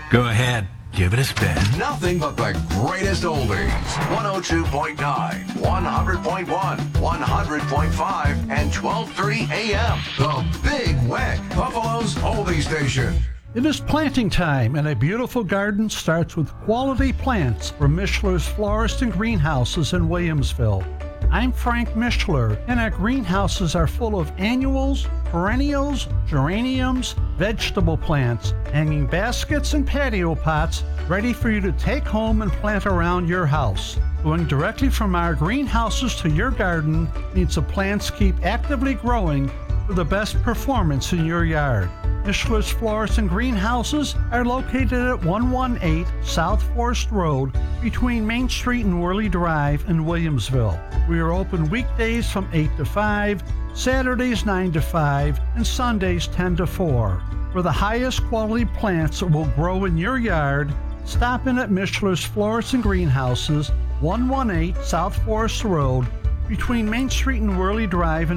Go ahead, give it a spin. Nothing but the greatest oldies. 102.9, 100.1, 100.5, and 1230 AM. The Big Wet, Buffalo's oldie station. It is planting time, and a beautiful garden starts with quality plants from Mishler's Florist and Greenhouses in Williamsville. I'm Frank Mishler, and our greenhouses are full of annuals, perennials, geraniums, vegetable plants, hanging baskets, and patio pots ready for you to take home and plant around your house. Going directly from our greenhouses to your garden means the plants keep actively growing for the best performance in your yard. Mishler's Florists and Greenhouses are located at 118 South Forest Road between Main Street and Worley Drive in Williamsville. We are open weekdays from 8 to 5, Saturdays 9 to 5, and Sundays 10 to 4. For the highest quality plants that will grow in your yard, stop in at Mishler's Florists and Greenhouses, 118 South Forest Road between Main Street and Worley Drive in